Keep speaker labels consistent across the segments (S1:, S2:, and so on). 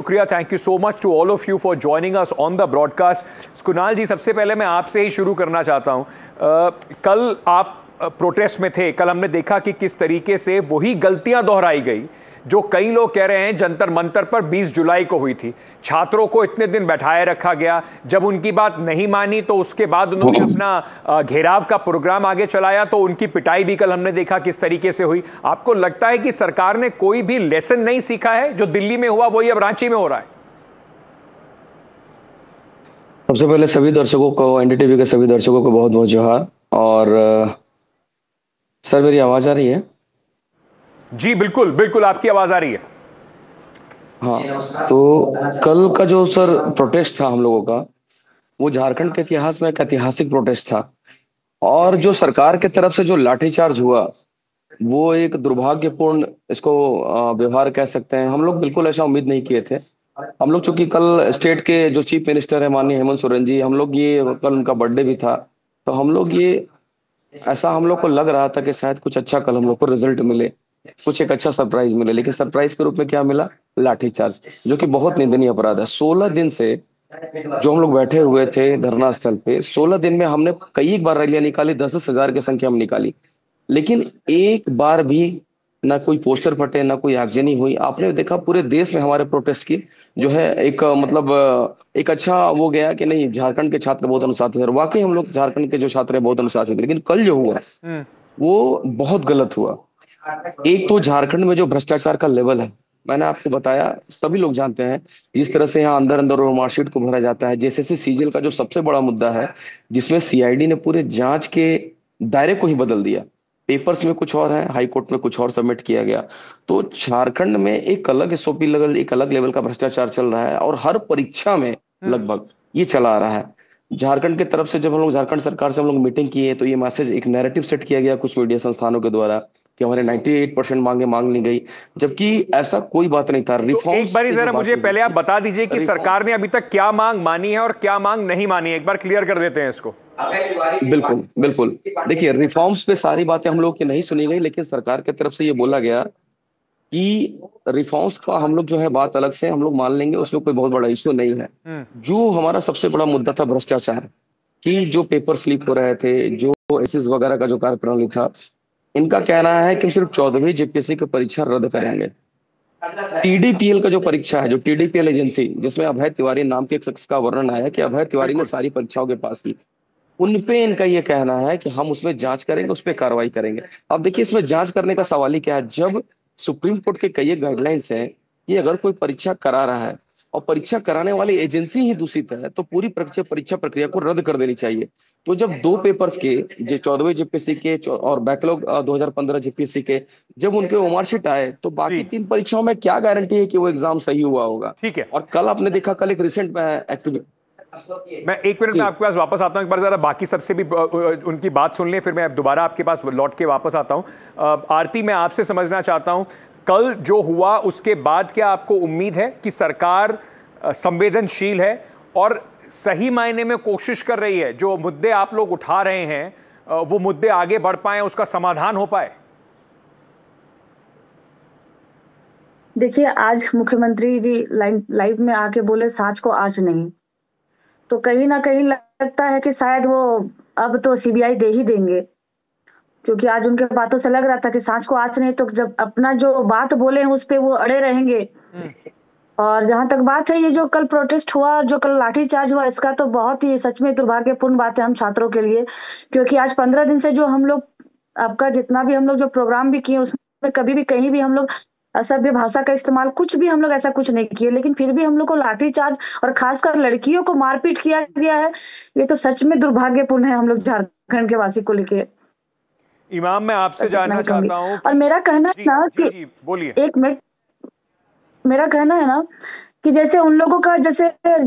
S1: शुक्रिया, thank you so much to all of you for joining us on the broadcast. Kunal जी, सबसे पहले मैं आपसे ही शुरू करना चाहता हूं। कल आप प्रोटेस्ट में थे, कल हमने देखा कि किस तरीके से वही गलतियां दोहराई गई जो कई लोग कह रहे हैं जंतर मंतर पर 20 जुलाई को हुई थी। छात्रों को इतने दिन बैठाए रखा गया, जब उनकी बात नहीं मानी तो उसके बाद उन्होंने अपना घेराव का प्रोग्राम आगे चलाया, तो उनकी पिटाई भी कल हमने देखा किस तरीके से हुई। आपको लगता है कि सरकार ने कोई भी लेसन नहीं सीखा है? जो दिल्ली में हुआ वही अब रांची में हो रहा है।
S2: सबसे पहले सभी दर्शकों को, एनडीटीवी के सभी दर्शकों को बहुत बहुत जोहार। और सर, मेरी आवाज आ रही है?
S1: जी बिल्कुल बिल्कुल, आपकी आवाज आ रही है।
S2: हाँ, तो कल का जो सर प्रोटेस्ट था हम लोगों का, वो झारखंड के इतिहास में एक ऐतिहासिक प्रोटेस्ट था। और जो सरकार के तरफ से जो लाठीचार्ज हुआ, वो एक दुर्भाग्यपूर्ण, इसको व्यवहार कह सकते हैं। हम लोग बिल्कुल ऐसा उम्मीद नहीं किए थे। हम लोग, चूंकि कल स्टेट के जो चीफ मिनिस्टर है माननीय हेमंत सोरेन जी, हम लोग ये, कल उनका बर्थडे भी था, तो हम लोग ये, ऐसा हम लोग को लग रहा था कि शायद कुछ अच्छा कल हम लोग को रिजल्ट मिले, कुछ एक अच्छा सरप्राइज मिले। लेकिन सरप्राइज के रूप में क्या मिला? लाठीचार्ज, जो कि बहुत निंदनीय अपराध है। 16 दिन से जो हम लोग बैठे हुए थे धरना स्थल पे, 16 दिन में हमने कई बार रैलियां निकाली, 10-10 हजार की संख्या में निकाली, लेकिन एक बार भी ना कोई पोस्टर फटे, ना कोई आगजनी हुई। आपने देखा पूरे देश में हमारे प्रोटेस्ट की जो है एक एक अच्छा वो गया कि नहीं, झारखंड के छात्र बहुत अनुशासित है। वाकई हम लोग झारखंड के जो छात्र हैं बहुत अनुशासित है, लेकिन कल जो हुआ वो बहुत गलत हुआ। एक तो झारखंड में जो भ्रष्टाचार का लेवल है, मैंने आपको बताया, सभी लोग जानते हैं जिस तरह से यहाँ अंदर अंदर और मार्कशीट को भरा जाता है। जैसे सीजीएल का जो सबसे बड़ा मुद्दा है, जिसमें सीआईडी ने पूरे जांच के दायरे को ही बदल दिया। पेपर्स में कुछ और है, हाई कोर्ट में कुछ और सबमिट किया गया। तो झारखंड में एक अलग एसओपी लेवल, एक अलग लेवल का भ्रष्टाचार चल रहा है, और हर परीक्षा में लगभग ये चला आ रहा है। झारखंड की तरफ से जब हम लोग, झारखंड सरकार से हम लोग मीटिंग किए, तो ये मैसेज, एक नैरेटिव सेट किया गया कुछ मीडिया संस्थानों के द्वारा कि हमारे 98% मांगे मांग ली गई, जबकि ऐसा कोई बात नहीं था।
S1: तो एक बार जरा मुझे पहले आप बता दीजिए कि सरकार ने अभी तक क्या मांग मानी है और क्या मांग नहीं मानी है, एक बार क्लियर कर देते हैं इसको।
S2: बिल्कुल बिल्कुल, देखिए, रिफॉर्म्स पे सारी बातें हम लोग की नहीं सुनी गई, लेकिन सरकार की तरफ से ये बोला गया कि रिफॉर्म्स का हम लोग जो है बात अलग से हम लोग मान लेंगे, उसमें कोई बहुत बड़ा इश्यू नहीं है। जो हमारा सबसे बड़ा मुद्दा था भ्रष्टाचार, कि जो पेपर स्लीप हो रहे थे, जो एसिस वगैरह का जो कार्यप्रणाली था, इनका कहना है कि सिर्फ 14वीं जेपीएससी की परीक्षा रद्द करेंगे। टीडीपीएल का जो परीक्षा है, जो टीडीपीएल एजेंसी, जिसमें अभय तिवारी नाम के एक शख्स का वर्णन आया कि अभय तिवारी ने सारी परीक्षाओं के पास की, उनपे इनका ये कहना है कि हम उसमें जांच करेंगे, उस पर कार्रवाई करेंगे। अब देखिए, इसमें जांच करने का सवाल ही क्या है, जब सुप्रीम कोर्ट के कई गाइडलाइंस हैं कि अगर कोई परीक्षा करा रहा है और परीक्षा कराने वाली एजेंसी ही दूषित है, तो पूरी परीक्षा प्रक्रिया को रद्द कर देनी चाहिए। तो जब दो पेपर्स के, जो 14वें जेपीएससी के और बैकलॉग 2015 जेपीएससी के, जब उनके मार्कशीट आए, तो बाकी 3 परीक्षाओं में क्या गारंटी है कि वो एग्जाम सही हुआ होगा?
S1: ठीक है।
S2: और कल आपने देखा, कल एक रिसेंट एक्टिविटी,
S1: मैं 1 मिनट में आपके पास वापस आता हूं, एक बार जरा बाकी सबसे भी उनकी बात सुन लें, फिर मैं दोबारा आपके पास लौट के वापस आता हूं। आरती, मैं आपसे समझना चाहता हूं, कल जो हुआ उसके बाद क्या आपको उम्मीद है कि सरकार संवेदनशील है और सही मायने में कोशिश कर रही है, जो मुद्दे आप लोग उठा रहे हैं वो मुद्दे आगे बढ़ पाए, उसका समाधान हो पाए?
S3: देखिए, आज मुख्यमंत्री जी लाइव में आके बोले सांच को आँच नहीं, तो कहीं ना कहीं लगता है कि शायद वो अब तो सीबीआई दे ही देंगे, क्योंकि आज उनके बातों से लग रहा था कि सांच को आँच नहीं, तो जब अपना जो बात बोले हैं उस पे वो अड़े रहेंगे। और जहां तक बात है, ये जो कल प्रोटेस्ट हुआ, जो कल लाठीचार्ज हुआ, इसका तो बहुत ही सच में दुर्भाग्यपूर्ण बात है हम छात्रों के लिए, क्योंकि आज 15 दिन से जो हम लोग, आपका जितना भी हम लोग जो प्रोग्राम भी किए, उसमें कभी भी कहीं भी हम लोग असभ्य भाषा का इस्तेमाल, कुछ भी हम लोग ऐसा कुछ नहीं किए, लेकिन फिर भी हम लोग को लाठीचार्ज और खासकर लड़कियों को मारपीट किया गया है। ये तो सच में दुर्भाग्यपूर्ण है हम लोग झारखंड के वासी को लेके।
S1: इमाम, मैं आपसे जानना चाहता हूं,
S3: और मेरा कहना है ना कि
S1: बोलिए,
S3: 1 मिनट, मेरा कहना है ना कि जैसे उन लोगों का, जैसे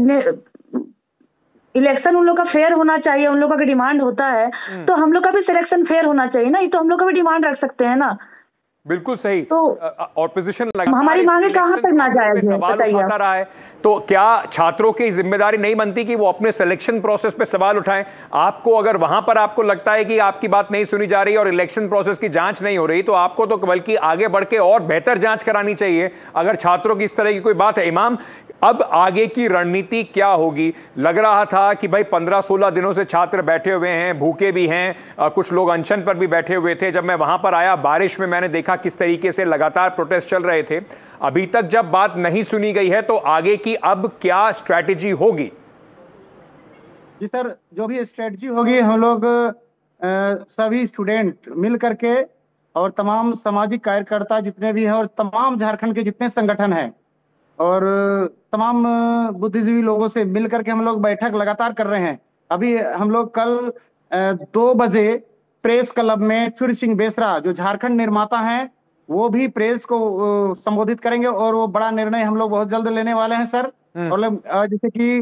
S3: इलेक्शन उन लोग का फेयर होना चाहिए, उन लोगों का डिमांड होता है, तो हम लोग का भी सिलेक्शन फेयर होना चाहिए ना, ये तो हम लोग का भी डिमांड रख सकते हैं ना।
S1: बिल्कुल सही।
S3: तो
S1: ऑपोजिशन
S3: हमारी मांगे कहां तक नाजायज है,
S1: सवाल उठाता रहा है, तो क्या छात्रों की जिम्मेदारी नहीं बनती कि वो अपने सिलेक्शन प्रोसेस पे सवाल उठाएं? आपको अगर वहां पर आपको लगता है कि आपकी बात नहीं सुनी जा रही और इलेक्शन प्रोसेस की जांच नहीं हो रही, तो आपको तो बल्कि आगे बढ़ के और बेहतर जांच करानी चाहिए, अगर छात्रों की इस तरह की कोई बात है। इमाम, अब आगे की रणनीति क्या होगी? लग रहा था कि भाई 15-16 दिनों से छात्र बैठे हुए हैं, भूखे भी हैं, कुछ लोग अनशन पर भी बैठे हुए थे। जब मैं वहां पर आया बारिश में, मैंने देखा किस तरीके से लगातार प्रोटेस्ट चल रहे थे। अभी तक जब बात नहीं सुनी गई है तो आगे की अब क्या स्ट्रैटेजी होगी?
S4: जी सर, जो भी स्ट्रेटजी होगी, हम लोग सभी स्टूडेंट मिल करके और तमाम सामाजिक कार्यकर्ता जितने भी हैं और तमाम झारखंड के जितने संगठन हैं और तमाम बुद्धिजीवी लोगों से मिल करके हम लोग बैठक लगातार कर रहे हैं। अभी हम लोग कल 2 बजे प्रेस क्लब में फिर सिंह बेसरा जो झारखंड निर्माता हैं वो भी प्रेस को संबोधित करेंगे और वो बड़ा निर्णय हम लोग बहुत जल्द लेने वाले हैं सर। और जैसे कि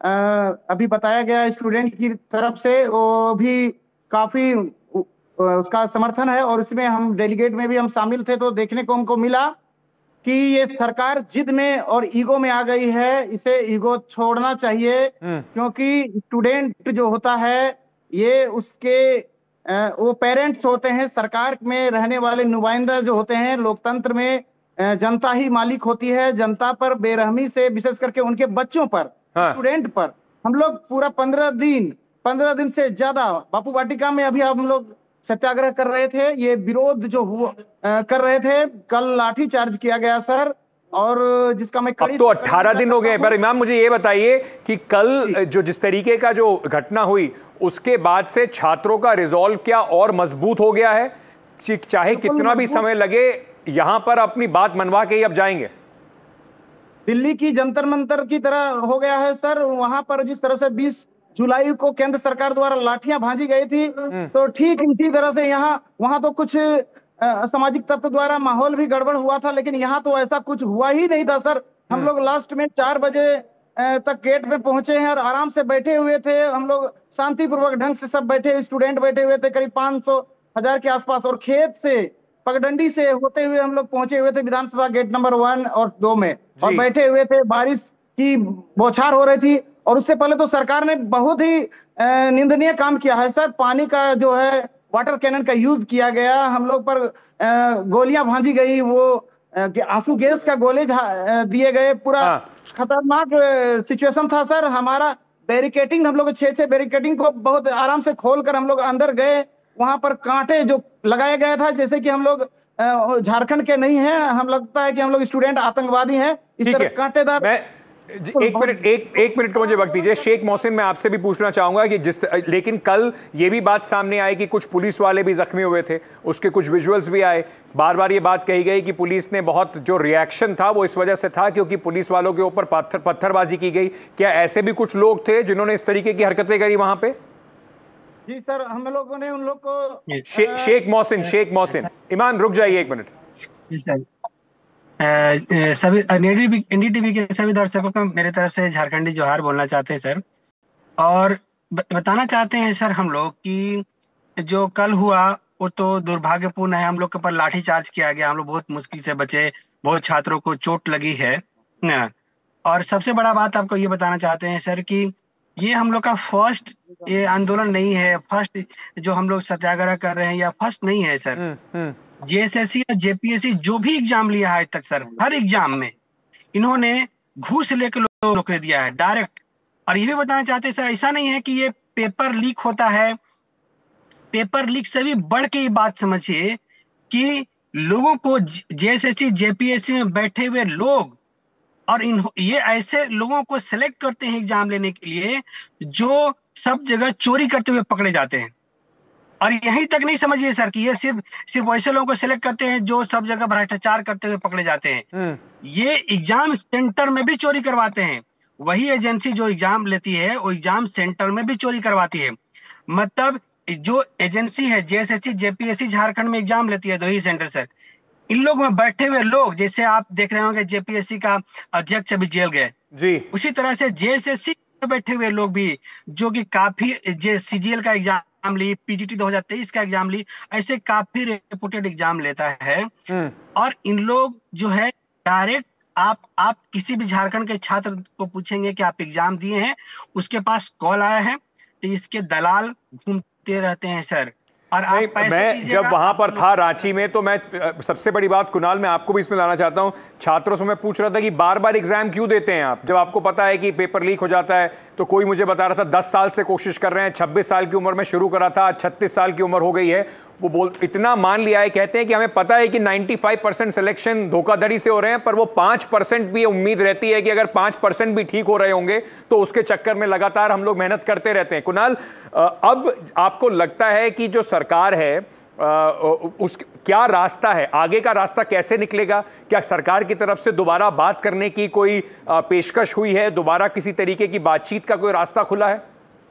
S4: अभी बताया गया स्टूडेंट की तरफ से, वो भी काफी उसका समर्थन है और इसमें हम डेलीगेट में भी हम शामिल थे, तो देखने को हमको मिला कि ये सरकार जिद में और ईगो में आ गई है। इसे ईगो छोड़ना चाहिए, क्योंकि स्टूडेंट जो होता है ये उसके वो पेरेंट्स होते हैं। सरकार में रहने वाले नुमाइंदा जो होते हैं, लोकतंत्र में जनता ही मालिक होती है। जनता पर बेरहमी से, विशेष करके उनके बच्चों पर, स्टूडेंट पर हम लोग पूरा 15 दिन से ज्यादा बापू वाटिका में अभी हम लोग सत्याग्रह कर रहे थे। ये विरोध जो हुआ कर रहे थे, कल लाठी चार्ज किया गया सर, और जिसका मैं
S1: अब तो 18 दिन हो गए। पर इमाम मुझे ये बताइए कि कल जो जिस तरीके का जो घटना हुई उसके बाद से छात्रों का रिजॉल्व क्या और मजबूत हो गया है? चाहे कितना भी समय लगे, यहां पर अपनी बात मनवा के ही अब जाएंगे।
S4: दिल्ली की जंतर मंतर की तरह हो गया है सर। वहां पर जिस तरह से 20 जुलाई को केंद्र सरकार द्वारा लाठियां भांजी गई थी, तो ठीक इसी तरह से वहां तो कुछ असामाजिक तत्व द्वारा माहौल भी गड़बड़ हुआ था, लेकिन यहाँ तो ऐसा कुछ हुआ ही नहीं था सर। हम लोग लास्ट में 4 बजे तक गेट पे पहुंचे हैं और आराम से बैठे हुए थे। हम लोग शांतिपूर्वक ढंग से सब बैठे, स्टूडेंट बैठे हुए थे करीब 500-1000 के आसपास, और खेत से पगडंडी से होते हुए हम लोग पहुंचे हुए थे विधानसभा गेट नंबर 1 और 2 में, और बैठे हुए थे। बारिश की बौछार हो रही थी, और उससे पहले तो सरकार ने बहुत ही निंदनीय काम किया है सर। पानी का जो है वाटर कैनन का यूज किया गया, हम लोग पर गोलियां भांजी गई, वो आंसू गैस का गोले दिए गए। पूरा खतरनाक सिचुएशन था सर। हमारा बैरिकेटिंग, हम लोग 6 बैरिकेटिंग को बहुत आराम से खोलकर हम लोग अंदर गए। वहां पर कांटे जो लगाया गया था, जैसे कि हम लोग झारखंड के नहीं हैं, हम लगता है कि हम लोग स्टूडेंट आतंकवादी हैं, इस तरह कांटेदार।
S1: एक मिनट का मुझे वक्त दीजिए। शेख मोहसिन, मैं आपसे भी पूछना चाहूंगा कि लेकिन कल ये भी बात सामने आई कि कुछ पुलिस वाले भी जख्मी हुए थे, उसके कुछ विजुअल्स भी आए। बार बार ये बात कही गई कि पुलिस ने बहुत जो रिएक्शन था वो इस वजह से था क्योंकि पुलिस वालों के ऊपर पत्थरबाजी की गई। क्या ऐसे भी कुछ लोग थे जिन्होंने इस तरीके की हरकतें करी वहां पे?
S4: जी सर, हम लोगों ने उन लोग को
S1: शेख मोहसिन, ईमान रुक जाइए 1 मिनट।
S5: सभी एनडीटीवी के सभी दर्शकों को मेरे तरफ से झारखंडी जोहार बोलना चाहते हैं सर, और बताना चाहते हैं सर हम लोग कि जो कल हुआ वो तो दुर्भाग्यपूर्ण है। हम लोग के ऊपर लाठी चार्ज किया गया, हम लोग बहुत मुश्किल से बचे, बहुत छात्रों को चोट लगी है ना। और सबसे बड़ा बात आपको ये बताना चाहते हैं सर कि ये हम लोग का फर्स्ट ये आंदोलन नहीं है, फर्स्ट जो हम लोग सत्याग्रह कर रहे हैं या फर्स्ट नहीं है सर। जेएसएससी या जेपीएससी जो भी एग्जाम लिया है आज तक सर, हर एग्जाम में इन्होंने घूस लेकर लोगों को नौकरी दिया है डायरेक्ट। और ये भी बताना चाहते हैं सर, ऐसा नहीं है कि ये पेपर लीक होता है। पेपर लीक से भी बढ़ के ये बात समझिए कि लोगों को जेएसएससी जेपीएससी में बैठे हुए लोग और ये ऐसे लोगों को सिलेक्ट करते हैं एग्जाम लेने के लिए जो सब जगह चोरी करते हुए पकड़े जाते हैं। और यहीं तक नहीं समझिए सर कि ये सिर्फ वैसे लोगों को सिलेक्ट करते हैं जो सब जगह भ्रष्टाचार करते हुए पकड़े जाते हैं। ये एग्जाम सेंटर में भी चोरी करवाते हैं। वही एजेंसी जो एग्जाम लेती है वो एग्जाम सेंटर में भी चोरी करवाती है। मतलब जो एजेंसी है जेएसएससी जेपीएससी झारखंड में एग्जाम लेती है 2 ही सेंटर सर, इन लोग में बैठे हुए लोग, जैसे आप देख रहे होंगे जेपीएससी का अध्यक्ष अभी जेल गए जी, उसी तरह से जेएसएससी में बैठे हुए लोग भी जो कि काफी सीजीएल का एग्जाम ली, पीजीटी 2023 का एग्जाम ली, ऐसे काफी रेपुटेड एग्जाम लेता है। और इन लोग जो है डायरेक्ट आप किसी भी झारखंड के छात्र को पूछेंगे कि आप एग्जाम दिए हैं, उसके पास कॉल आया है, तो इसके दलाल घूमते रहते हैं सर। और आप पैसे
S1: मैं जब वहां पर था रांची में, तो मैं सबसे बड़ी बात कुणाल, मैं आपको भी इसमें लाना चाहता हूं, छात्रों से मैं पूछ रहा था कि बार बार एग्जाम क्यों देते हैं आप, जब आपको पता है कि पेपर लीक हो जाता है। तो कोई मुझे बता रहा था 10 साल से कोशिश कर रहे हैं, 26 साल की उम्र में शुरू करा था, 36 साल की उम्र हो गई है। वो इतना मान लिया है, कहते हैं कि हमें पता है कि 95% सिलेक्शन धोखाधड़ी से हो रहे हैं, पर वो 5% भी उम्मीद रहती है कि अगर 5% भी ठीक हो रहे होंगे तो उसके चक्कर में लगातार हम लोग मेहनत करते रहते हैं। कुणाल, अब आपको लगता है कि जो सरकार है उस क्या रास्ता है, आगे का रास्ता कैसे निकलेगा? क्या सरकार की तरफ से दोबारा बात करने की कोई पेशकश हुई है, दोबारा किसी तरीके की बातचीत का कोई रास्ता खुला है?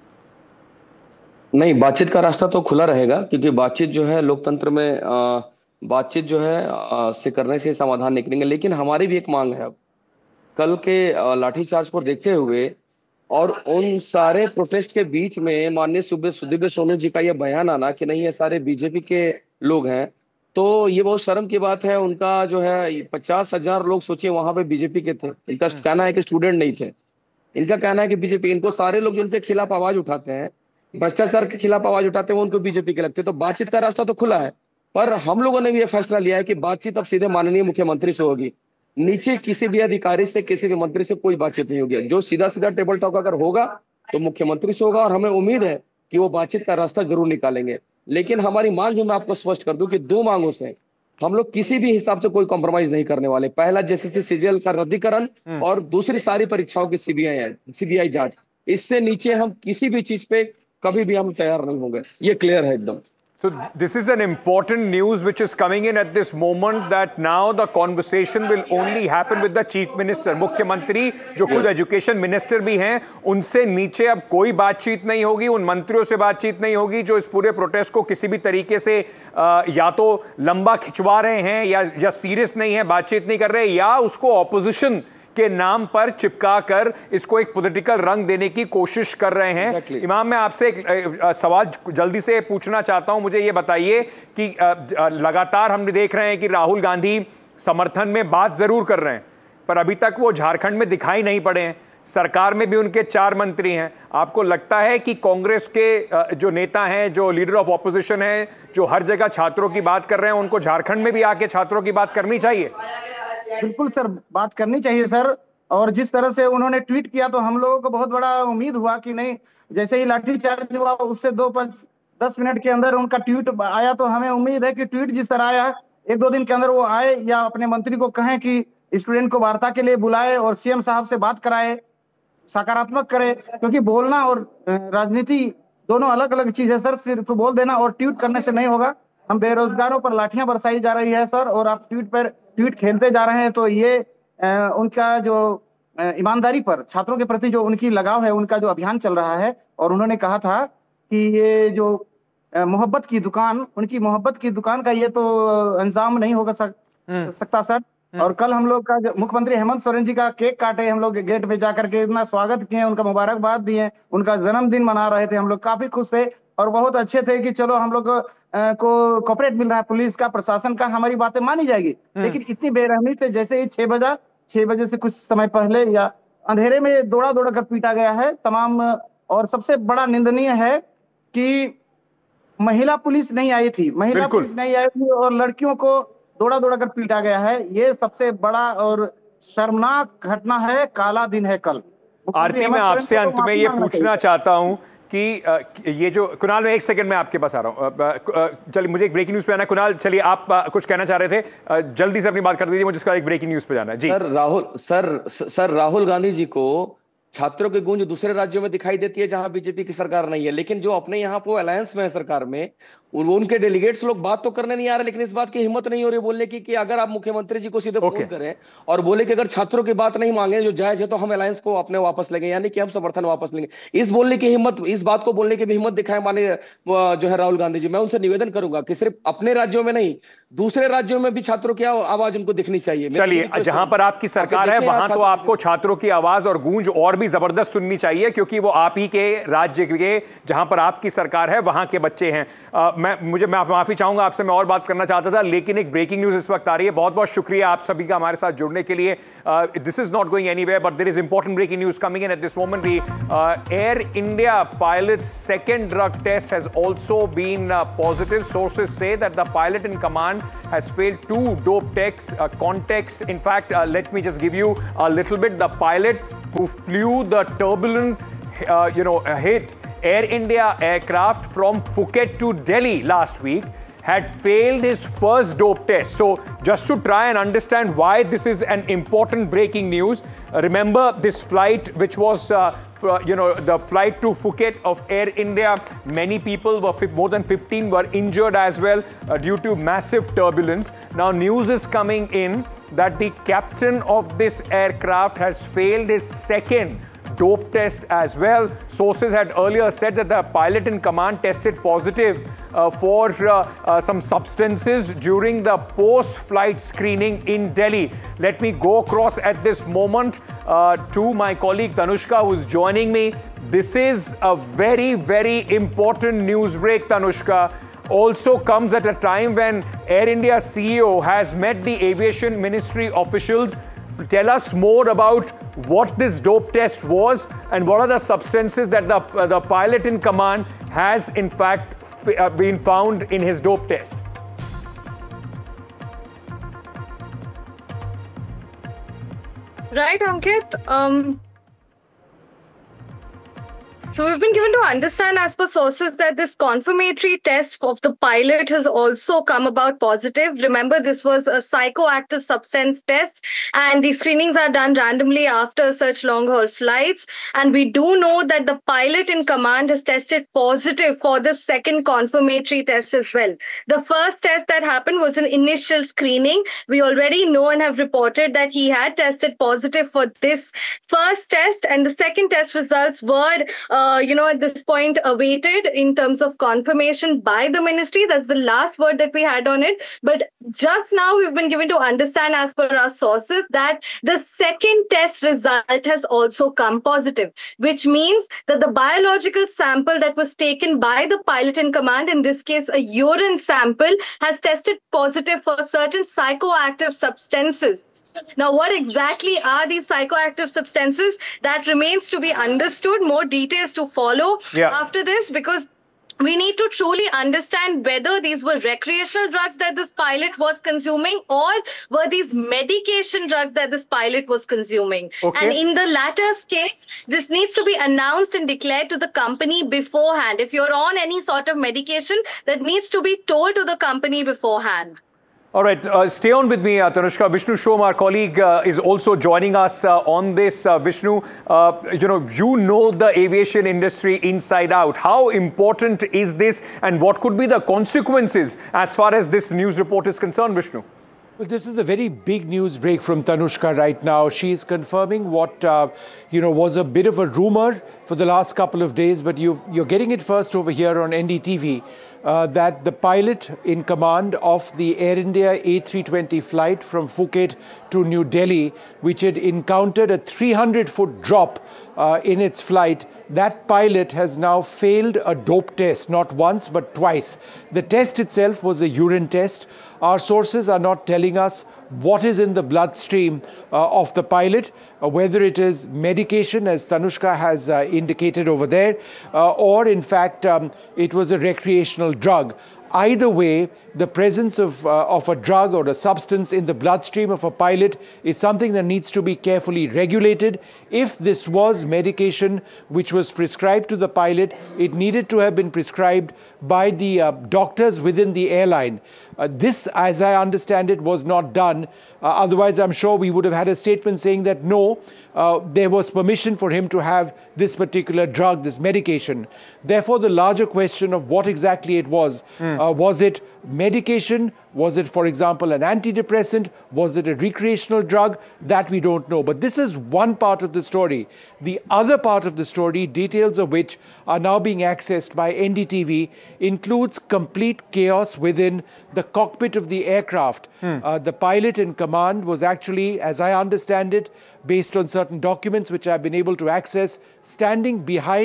S2: नहीं, बातचीत का रास्ता तो खुला रहेगा, क्योंकि बातचीत जो है लोकतंत्र में बातचीत जो है से करने से समाधान निकलेंगे। लेकिन हमारी भी एक मांग है, अब कल के लाठीचार्ज को देखते हुए और उन सारे प्रोटेस्ट के बीच में माननीय सुदीव्य सोनू जी का यह बयान आना कि नहीं ये सारे बीजेपी के लोग हैं, तो ये बहुत शर्म की बात है। उनका जो है 50,000 लोग सोचिए वहां पे बीजेपी के थे, इनका कहना है कि स्टूडेंट नहीं थे, इनका कहना है कि बीजेपी, इनको सारे लोग जो उनके खिलाफ आवाज उठाते हैं, भ्रष्टाचार के खिलाफ आवाज उठाते हैं, वो उनको बीजेपी के लगते हैं। तो बातचीत का रास्ता तो खुला है, पर हम लोगों ने भी यह फैसला लिया है कि बातचीत अब सीधे माननीय मुख्यमंत्री से होगी। नीचे किसी भी अधिकारी से, किसी भी मंत्री से कोई बातचीत नहीं होगी। जो सीधा सीधा टेबल टॉक अगर होगा तो मुख्यमंत्री से होगा, और हमें उम्मीद है कि वो बातचीत का रास्ता जरूर निकालेंगे। लेकिन हमारी मांग जो मैं आपको स्पष्ट कर दूं कि 2 मांगों से हम लोग किसी भी हिसाब से कोई कॉम्प्रोमाइज नहीं करने वाले। पहला जेसीसी सीजीएल का रद्दीकरण, और दूसरी सारी परीक्षाओं की सीबीआई जांच। इससे नीचे हम किसी भी चीज पे कभी भी हम तैयार नहीं होंगे, ये क्लियर है एकदम।
S1: So this is an important news which is coming in at this moment, that now the conversation will only happen with the chief minister. मुख्यमंत्री जो खुद एजुकेशन मिनिस्टर भी हैं, उनसे नीचे अब कोई बातचीत नहीं होगी, उन मंत्रियों से बातचीत नहीं होगी जो इस पूरे प्रोटेस्ट को किसी भी तरीके से या तो लंबा खिंचवा रहे हैं या सीरियस नहीं है, बातचीत नहीं कर रहे, या उसको ऑपोजिशन के नाम पर चिपका कर इसको एक पॉलिटिकल रंग देने की कोशिश कर रहे हैं।
S2: Exactly.
S1: इमाम, मैं आपसे एक सवाल जल्दी से पूछना चाहता हूं। मुझे ये बताइए कि लगातार हम देख रहे हैं कि राहुल गांधी समर्थन में बात जरूर कर रहे हैं, पर अभी तक वो झारखंड में दिखाई नहीं पड़े हैं। सरकार में भी उनके 4 मंत्री हैं। आपको लगता है कि कांग्रेस के जो नेता हैं, जो लीडर ऑफ ऑपोजिशन हैं, जो हर जगह छात्रों की बात कर रहे हैं, उनको झारखंड में भी आके छात्रों की बात करनी चाहिए?
S4: बिल्कुल सर, बात करनी चाहिए सर। और जिस तरह से उन्होंने ट्वीट किया तो हम लोगों को बहुत बड़ा उम्मीद हुआ कि नहीं, जैसे ही लाठीचार्ज हुआ उससे 2-5-10 मिनट के अंदर उनका ट्वीट आया, तो हमें उम्मीद है कि ट्वीट जिस तरह आया 1-2 दिन के अंदर वो आए, या अपने मंत्री को कहें कि स्टूडेंट को वार्ता के लिए बुलाए और सीएम साहब से बात कराए, सकारात्मक करे। क्योंकि बोलना और राजनीति दोनों अलग अलग चीज है सर। सिर्फ बोल देना और ट्वीट करने से नहीं होगा। हम बेरोजगारों पर लाठियां बरसाई जा रही है सर, और आप ट्वीट खेलते जा रहे हैं। तो ये उनका जो ईमानदारी पर, छात्रों के प्रति जो उनकी लगाव है, उनका जो अभियान चल रहा है। और उन्होंने कहा था कि ये जो मोहब्बत की दुकान, उनकी मोहब्बत की दुकान का ये तो अंजाम नहीं होगा सकता सर। और कल हम लोग का मुख्यमंत्री हेमंत सोरेन जी का केक काटे, हम लोग गेट पे जाकर के इतना स्वागत किए, उनका मुबारकबाद दिए, उनका जन्मदिन मना रहे थे। हम लोग काफी खुश थे और बहुत अच्छे थे कि चलो हम लोग को कॉपरेट मिल रहा है, पुलिस का, प्रशासन का, हमारी बातें मानी जाएगी। लेकिन इतनी बेरहमी से, जैसे ही 6 बजे से कुछ समय पहले या अंधेरे में दौड़ा कर पीटा गया है तमाम। और सबसे बड़ा निंदनीय है कि महिला पुलिस नहीं आई थी, और लड़कियों को दौड़ा कर पीटा गया है। ये सबसे बड़ा और शर्मनाक घटना है, काला दिन है कल।
S1: आरती, मैं आपसे अंत में ये पूछना चाहता हूं कि ये जो कुणाल, में 1 सेकंड में आपके पास आ रहा हूं। चलिए, मुझे एक ब्रेकिंग न्यूज पे आना है। कुणाल, चलिए आप कुछ कहना चाह रहे थे, जल्दी से अपनी बात कर दीजिए, मुझे इसका एक ब्रेकिंग न्यूज पे जाना है जी।
S2: सर राहुल गांधी जी को छात्रों की गूंज दूसरे राज्यों में दिखाई देती है जहां बीजेपी की सरकार नहीं है, लेकिन जो अपने यहाँ पे अलायंस में है सरकार में, उनके डेलीगेट्स लोग बात तो करने नहीं आ रहे, लेकिन इस बात की हिम्मत नहीं हो रही बोलने की कि अगर आप मुख्यमंत्री जी को सीधे फोन करें और बोले कि अगर छात्रों की बात नहीं मांगे जो जायज है तो हम अलायंस को अपने वापस लेंगे, यानी कि हम समर्थन वापस लेंगे। इस बात को बोलने की भी हिम्मत दिखाए माने जो है राहुल गांधी जी। मैं उनसे निवेदन करूंगा कि सिर्फ अपने राज्यों में नहीं, दूसरे राज्यों में भी छात्रों की आवाज उनको दिखनी चाहिए।
S1: चलिए, जहां पर आपकी सरकार है वहां तो आपको छात्रों की आवाज और गूंज और भी जबरदस्त सुननी चाहिए, क्योंकि वो आप ही के राज्य के, जहां पर आपकी सरकार है, वहां के बच्चे हैं। मुझे माफ़ी चाहूँगा आपसे, मैं और बात करना चाहता था, लेकिन एक ब्रेकिंग न्यूज़ इस वक्त आ रही है। बहुत बहुत शुक्रिया आप सभी का हमारे साथ जुड़ने के लिए। This is not going anywhere, but there is important breaking news coming in at this moment. The air India pilot's second drug test has also been positive. Sources say that the pilot in command has failed 2 dope tests. Context, in fact, let me just give you a little bit. The pilot who flew the turbulent, hit Air India aircraft from Phuket to Delhi last week had failed his first dope test. So just to try and understand why this is an important breaking news, remember this flight which was the flight to Phuket of Air India, many people were, more than 15 were injured as well due to massive turbulence. Now news is coming in that the captain of this aircraft has failed his second dope test as well. Sources had earlier said that the pilot in command tested positive for some substances during the post-flight screening in Delhi. Let me go across at this moment to my colleague Tanushka, who is joining me. This is a very, very important news break, Tanushka. Also comes at a time when Air India CEO has met the aviation ministry officials. Tell us more about what this dope test was and what are the substances that the pilot in command has in fact been found in his dope test.
S6: Right, Ankit. So we've been given to understand as per sources that this confirmatory test of the pilot has also come about positive. Remember, this was a psychoactive substance test and the screenings are done randomly after such long-haul flights. And we do know that the pilot in command has tested positive for the second confirmatory test as well. The first test that happened was an initial screening. We already know and have reported that he had tested positive for this first test, and the second test results were at this point awaited in terms of confirmation by the ministry. That's the last word that we had on it. But just now we've been given to understand as per our sources that the second test result has also come positive, which means that the biological sample that was taken by the pilot in command, in this case a urine sample, has tested positive for certain psychoactive substances. Now, what exactly are these psychoactive substances? That remains to be understood. More details to follow after this, because we need to truly understand whether these were recreational drugs that this pilot was consuming or were these medication drugs that this pilot was consuming. Okay. And in the latter case, this needs to be announced and declared to the company beforehand. If you're on any sort of medication, that needs to be told to the company beforehand.
S1: All right, stay on with me, Tanushka. Vishnu Shom, our colleague, is also joining us on this. Vishnu, you know the aviation industry inside out. How important is this, and what could be the consequences as far as this news report is concerned, Vishnu?
S7: Well, this is a very big news break from Tanushka right now. She is confirming what, was a bit of a rumor for the last couple of days, but you're getting it first over here on NDTV, that the pilot in command of the Air India A320 flight from Phuket to New Delhi, which had encountered a 300-foot drop in its flight, that pilot has now failed a dope test, not once but twice. The test itself was a urine test. Our sources are not telling us what is in the bloodstream of the pilot, whether it is medication, as Tanushka has indicated over there, or in fact it was a recreational drug. Either way, the presence of a drug or a substance in the bloodstream of a pilot is something that needs to be carefully regulated. If this was medication which was prescribed to the pilot, it needed to have been prescribed by the doctors within the airline. This, as I understand it, was not done. Otherwise, I'm sure we would have had a statement saying that no, there was permission for him to have this particular drug, this medication. Therefore, the larger question of what exactly it was it medication? Was it, for example, an antidepressant? Was it a recreational drug? That we don't know. But this is one part of the story. The other part of the story, details of which are now being accessed by NDTV, includes complete chaos within the cockpit of the aircraft. The pilot in command was actually, as I understand it, based on certain documents which I've been able to access, standing behind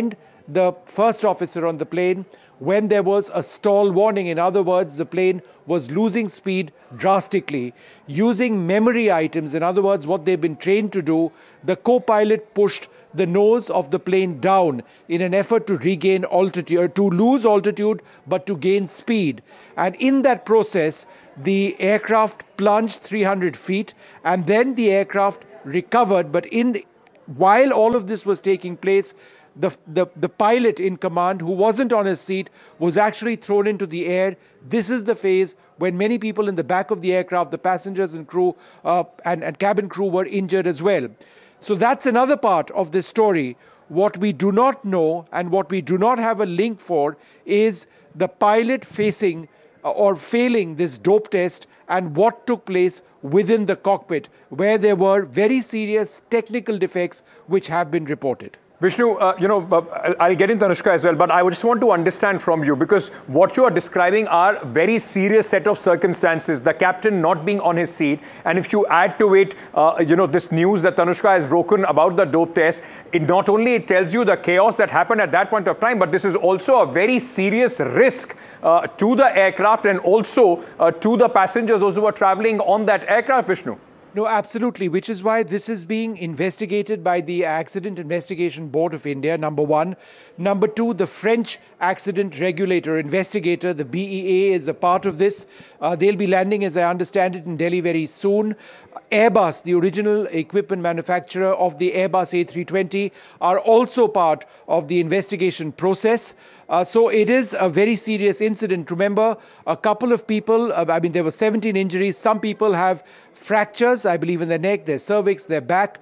S7: the first officer on the plane when there was a stall warning. In other words, the plane was losing speed drastically. Using memory items, in other words, what they've been trained to do, the co-pilot pushed the nose of the plane down in an effort to regain altitude, to lose altitude, but to gain speed. And in that process, the aircraft plunged 300 feet, and then the aircraft recovered. But while all of this was taking place, the pilot in command, who wasn't on his seat, was actually thrown into the air. This is the phase when many people in the back of the aircraft, the passengers and crew and cabin crew, were injured as well. So that's another part of this story. What we do not know and what we do not have a link for is the pilot facing or failing this dope test and what took place within the cockpit, where there were very serious technical defects which have been reported.
S1: Vishnu, I'll get into Tanushka as well, but I just want to understand from you, because what you are describing are very serious set of circumstances. The captain not being on his seat, and if you add to it, this news that Tanushka has broken about the dope test, it not only tells you the chaos that happened at that point of time, but this is also a very serious risk to the aircraft and also to the passengers, those who are traveling on that aircraft, Vishnu.
S7: No, absolutely, which is why this is being investigated by the Accident Investigation Board of India, number one. Number two, the French accident regulator investigator, the BEA, is a part of this. They'll be landing, as I understand it, in Delhi very soon. Airbus, the original equipment manufacturer of the Airbus A320, are also part of the investigation process. So it is a very serious incident. Remember, a couple of people, there were 17 injuries. Some people have fractures, I believe, in their neck, their cervix, their back.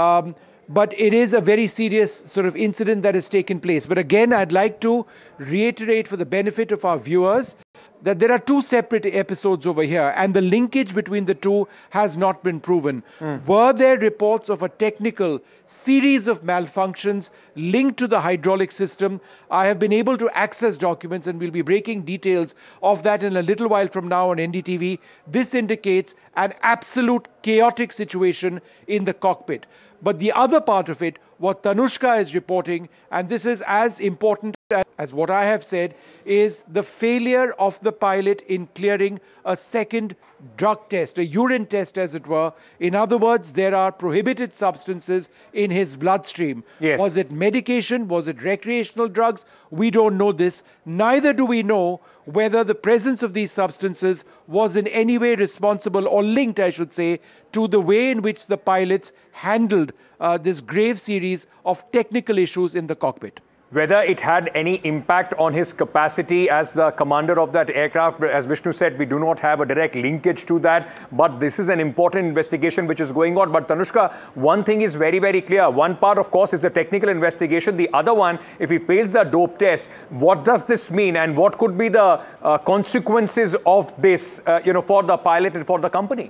S7: But it is a very serious sort of incident that has taken place. But again, I'd like to reiterate for the benefit of our viewers that there are two separate episodes over here, and the linkage between the two has not been proven. Were there reports of a technical series of malfunctions linked to the hydraulic system? I have been able to access documents, and we'll be breaking details of that in a little while from now on NDTV. This indicates an absolute chaotic situation in the cockpit. But the other part of it, what Tanushka is reporting, and this is as important as what I have said, is the failure of the pilot in clearing a second drug test, a urine test as it were. In other words, there are prohibited substances in his bloodstream.
S1: Yes.
S7: Was it medication? Was it recreational drugs? We don't know this. Neither do we know whether the presence of these substances was in any way responsible or linked, I should say, to the way in which the pilots handled this grave series of technical issues in the cockpit.
S1: Whether it had any impact on his capacity as the commander of that aircraft. As Vishnu said, we do not have a direct linkage to that, but this is an important investigation which is going on. But Tanushka, one thing is very, very clear. One part, of course, is the technical investigation. The other one, if he fails the dope test, what does this mean and what could be the consequences of this, for the pilot and for the company?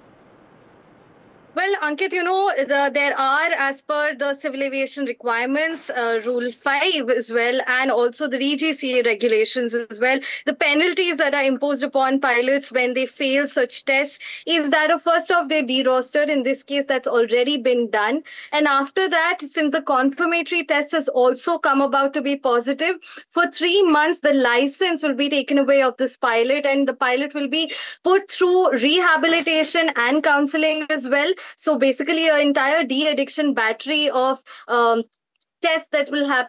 S6: Well, Ankit, there are, as per the civil aviation requirements, Rule 5 as well, and also the DGCA regulations as well, the penalties that are imposed upon pilots when they fail such tests is that first off, they're derostered. In this case, that's already been done. And after that, since the confirmatory test has also come about to be positive, for 3 months, the license will be taken away of this pilot, and the pilot will be put through rehabilitation and counseling as well. So basically, an entire de-addiction battery of tests that will happen.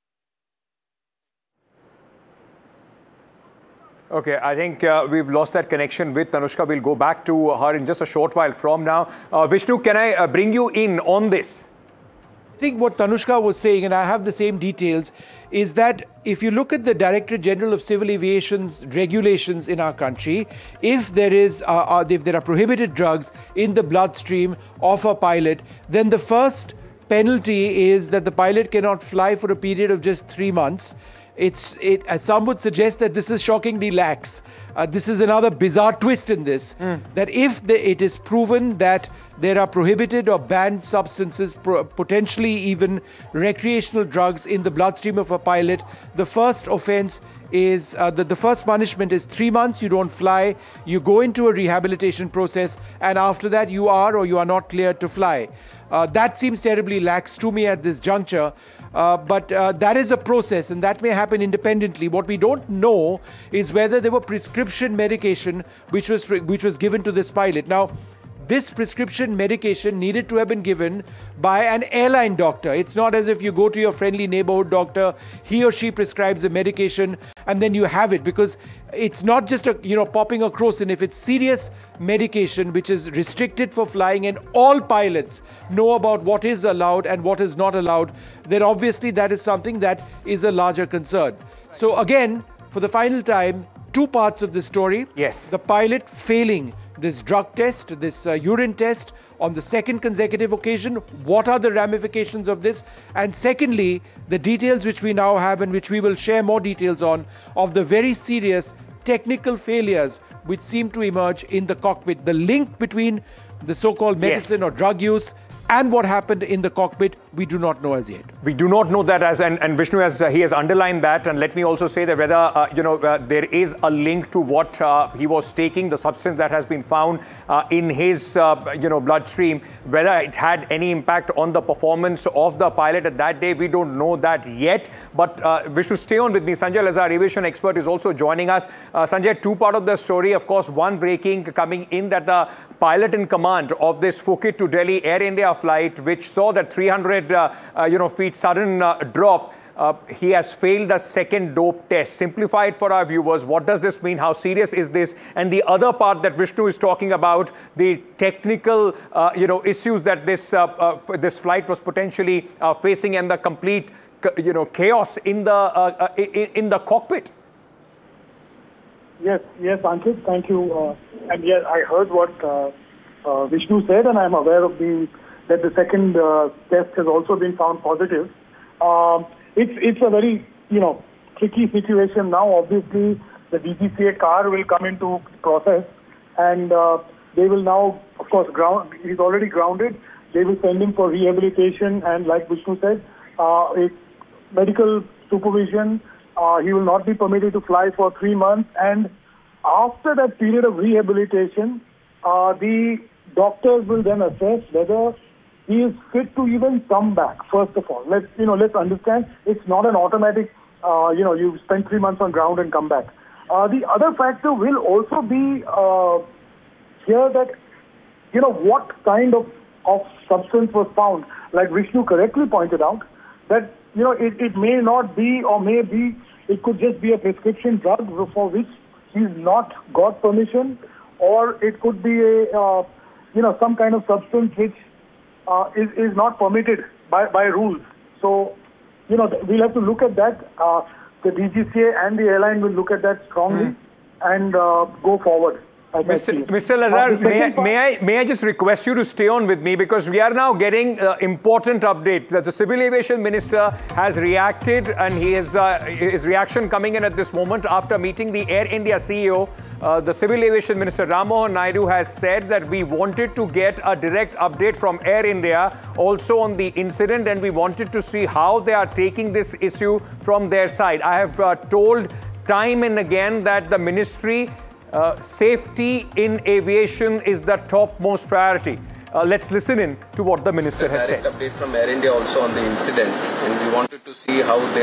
S1: Okay, I think we've lost that connection with Tanushka. We'll go back to her in just a short while from now. Vishnu, can I bring you in on this?
S7: I think what Tanushka was saying, and I have the same details, is that if you look at the Directorate General of Civil Aviation's regulations in our country, if there are prohibited drugs in the bloodstream of a pilot, then the first penalty is that the pilot cannot fly for a period of just 3 months. Some would suggest that this is shockingly lax. This is another bizarre twist in this, that if it is proven that there are prohibited or banned substances, potentially even recreational drugs in the bloodstream of a pilot, the first offense is, the first punishment is 3 months, you don't fly, you go into a rehabilitation process, and after that you are or you are not cleared to fly. That seems terribly lax to me at this juncture. But that is a process, and that may happen independently. What we don't know is whether there were prescription medication which was given to this pilot. Now, this prescription medication needed to have been given by an airline doctor. It's not as if you go to your friendly neighborhood doctor, he or she prescribes a medication, and then you have it, because it's not just popping a crocin. If it's serious medication which is restricted for flying, and all pilots know about what is allowed and what is not allowed, then obviously that is something that is a larger concern. So again, for the final time, two parts of the story.
S1: Yes.
S7: The pilot failing this drug test, this urine test on the second consecutive occasion. What are the ramifications of this? And secondly, the details which we now have, and which we will share more details on, of the very serious technical failures which seem to emerge in the cockpit. The link between the so-called medicine or drug use and what happened in the cockpit, we do not know as yet.
S1: We do not know that, and Vishnu he has underlined that. And let me also say that whether there is a link to what he was taking, the substance that has been found in his bloodstream, whether it had any impact on the performance of the pilot at that day, we don't know that yet. But Vishnu, stay on with me. Sanjay Lazar, aviation expert, is also joining us. Sanjay, two part of the story, of course, one breaking coming in that the pilot in command of this Phuket to Delhi Air India flight, which saw that 300 feet sudden drop, he has failed the second dope test. Simplify it for our viewers. What does this mean? How serious is this? And the other part that Vishnu is talking about, the technical issues that this flight was potentially facing, and the complete chaos in the cockpit.
S8: Yes, Ankit, thank you. And yes, I heard what Vishnu said, and I'm aware of that the second test has also been found positive. It's a very tricky situation now. Obviously, the DGCA car will come into process, and they will now, of course, he's already grounded. They will send him for rehabilitation, and like Vishnu said, medical supervision. He will not be permitted to fly for 3 months, and after that period of rehabilitation, the doctors will then assess whether he is fit to even come back. First of all, let's understand it's not an automatic. You spend 3 months on ground and come back. The other factor will also be here that what kind of substance was found. Like Vishnu correctly pointed out, that it may not be, or may be, it could just be a prescription drug for which he's not got permission, or it could be a some kind of substance which is not permitted by rules. So we'll have to look at that. The DGCA and the airline will look at that strongly and go forward.
S1: Mr. Lazar, may I just request you to stay on with me, because we are now getting important update that the Civil Aviation Minister has reacted, and his reaction coming in at this moment after meeting the Air India CEO. The Civil Aviation Minister Ram Mohan Naidu has said that we wanted to get a direct update from Air India also on the incident, and we wanted to see how they are taking this issue from their side. I have told time and again that the ministry, safety in aviation is the topmost priority. Let's listen in to what the minister has said.
S9: Update from Air India also on the incident, and we wanted to see how they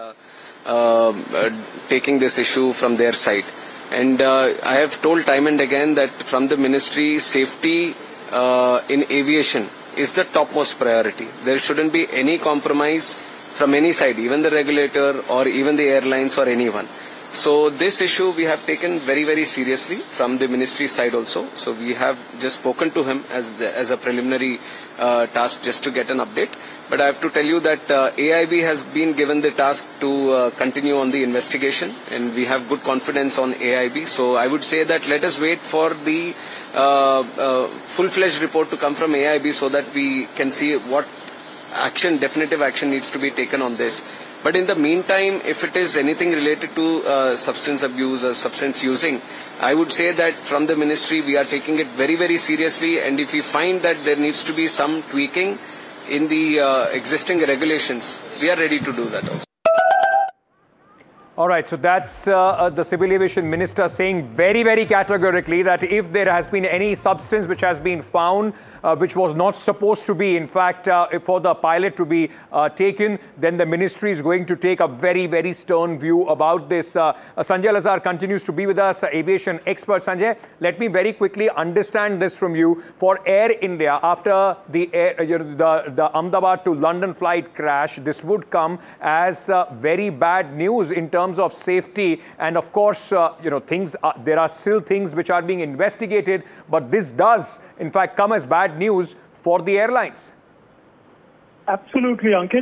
S9: are taking this issue from their side. And I have told time and again that from the ministry, safety in aviation is the topmost priority. There shouldn't be any compromise from any side, even the regulator or even the airlines or anyone. So this issue we have taken very, very seriously from the ministry side also. So we have just spoken to him as a preliminary task just to get an update. But I have to tell you that AIB has been given the task to continue on the investigation, and we have good confidence on AIB. So I would say that let us wait for the full-fledged report to come from AIB so that we can see what definitive action needs to be taken on this. But in the meantime, if it is anything related to substance abuse or substance using, I would say that from the ministry we are taking it very, very seriously, and if we find that there needs to be some tweaking in the existing regulations, we are ready to do that also.
S1: All right, so that's the Civil Aviation Minister saying very, very categorically that if there has been any substance which has been found, which was not supposed to be, in fact, for the pilot to be taken, then the ministry is going to take a very, very stern view about this. Sanjay Lazar continues to be with us, aviation expert. Sanjay, let me very quickly understand this from you. For Air India, after the Ahmedabad to London flight crash, this would come as very bad news in terms of safety, and of course, there are still things which are being investigated, but this does, in fact, come as bad news for the airlines.
S8: Absolutely, Ankit.